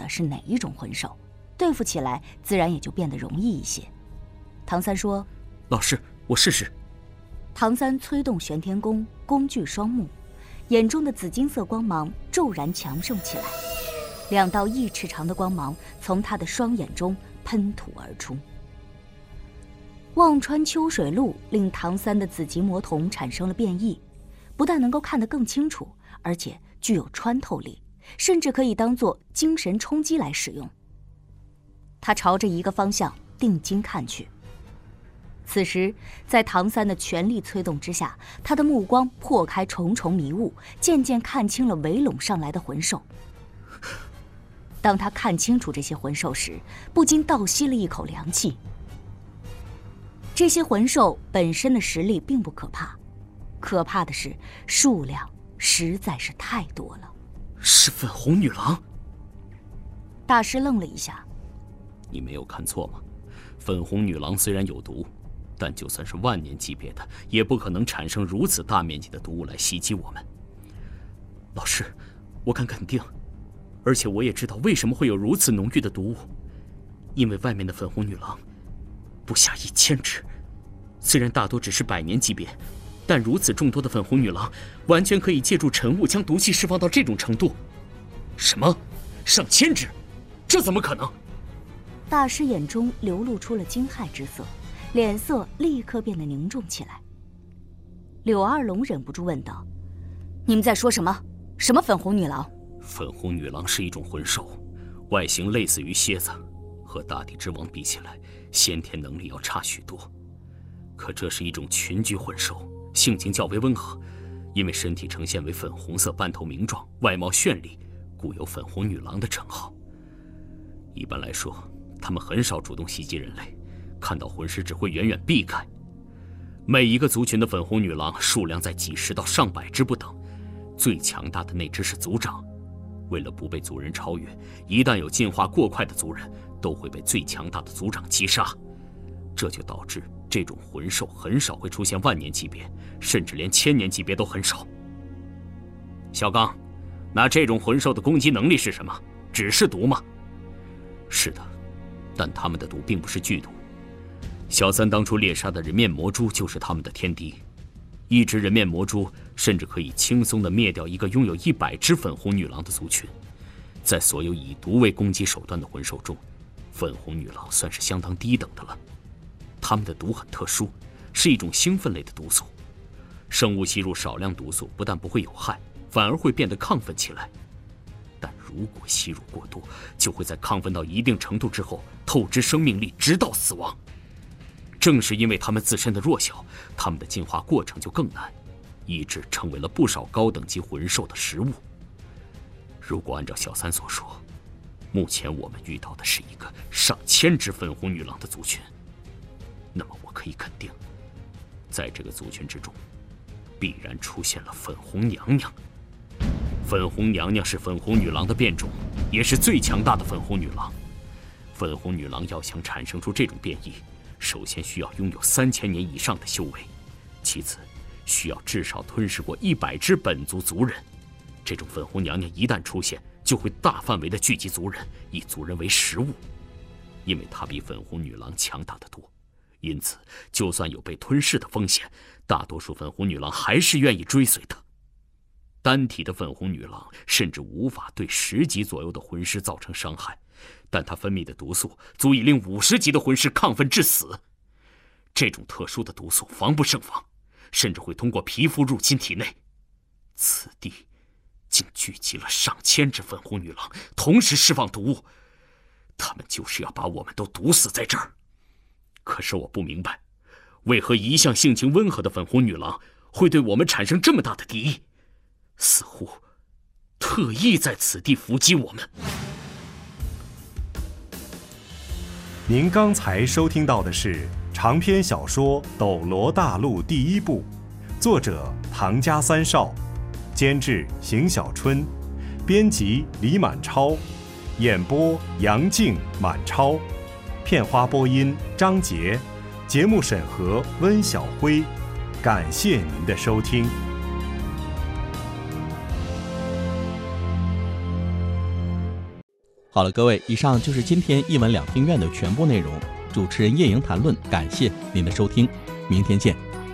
的是哪一种魂兽，对付起来自然也就变得容易一些。唐三说：“ 老师，我试试。” 唐三催动玄天功，工具双目，眼中的紫金色光芒骤然强盛起来，2道1尺长的光芒从他的双眼中喷吐而出。望穿秋水路令唐三的紫极魔瞳产生了变异，不但能够看得更清楚，而且具有穿透力，甚至可以当作精神冲击来使用。他朝着一个方向定睛看去。此时，在唐三的全力催动之下，他的目光破开重重迷雾，渐渐看清了围拢上来的魂兽。当他看清楚这些魂兽时，不禁倒吸了一口凉气。这些魂兽本身的实力并不可怕，可怕的是数量实在是太多了。 是粉红女郎？ 大师愣了一下。 你没有看错吗？粉红女郎虽然有毒，但就算是万年级别的，也不可能产生如此大面积的毒物来袭击我们。老师，我敢肯定，而且我也知道为什么会有如此浓郁的毒物，因为外面的粉红女郎不下1000只，虽然大多只是100年级别，但如此众多的粉红女郎，完全可以借助晨雾将毒气释放到这种程度。什么？上千只？这怎么可能？ 大师眼中流露出了惊骇之色，脸色立刻变得凝重起来。柳二龙忍不住问道：“你们在说什么？什么粉红女郎？” 粉红女郎是一种魂兽，外形类似于蝎子，和大地之王比起来，先天能力要差许多。可这是一种群居魂兽，性情较为温和，因为身体呈现为粉红色半透明状，外貌绚丽，故有粉红女郎的称号。一般来说，它们很少主动袭击人类，看到魂师只会远远避开。每一个族群的粉红女郎数量在几十到上百只不等，最强大的那只是族长。为了不被族人超越，一旦有进化过快的族人，都会被最强大的族长击杀。这就导致这种魂兽很少会出现万年级别，甚至连1000年级别都很少。小刚，那这种魂兽的攻击能力是什么？只是毒吗？是的，但他们的毒并不是剧毒。小三当初猎杀的人面魔蛛就是他们的天敌，一只人面魔蛛甚至可以轻松地灭掉一个拥有100只粉红女郎的族群。在所有以毒为攻击手段的魂兽中，粉红女郎算是相当低等的了。它们的毒很特殊，是一种兴奋类的毒素。生物吸入少量毒素，不但不会有害，反而会变得亢奋起来。但如果吸入过多，就会在亢奋到一定程度之后透支生命力，直到死亡。正是因为它们自身的弱小，它们的进化过程就更难，以致成为了不少高等级魂兽的食物。如果按照小三所说，目前我们遇到的是一个上千只粉红女郎的族群，那么我可以肯定，在这个族群之中，必然出现了粉红娘娘。粉红娘娘是粉红女郎的变种，也是最强大的粉红女郎。粉红女郎要想产生出这种变异，首先需要拥有3000年以上的修为，其次需要至少吞噬过100只本族族人。这种粉红娘娘一旦出现，就会大范围的聚集族人，以族人为食物。因为她比粉红女郎强大得多，因此就算有被吞噬的风险，大多数粉红女郎还是愿意追随她。单体的粉红女郎甚至无法对10级左右的魂师造成伤害，但她分泌的毒素足以令50级的魂师亢奋致死。这种特殊的毒素防不胜防，甚至会通过皮肤入侵体内。此地竟聚集了上千只粉红女郎，同时释放毒物，他们就是要把我们都毒死在这儿。可是我不明白，为何一向性情温和的粉红女郎会对我们产生这么大的敌意，似乎特意在此地伏击我们。 您刚才收听到的是长篇小说《斗罗大陆》第1部，作者唐家三少，监制邢小春，编辑李满超，演播杨静、满超，片花播音张杰，节目审核温晓辉。感谢您的收听。 好了，各位，以上就是今天一闻两厅院的全部内容。主持人叶莹谈论，感谢您的收听，明天见。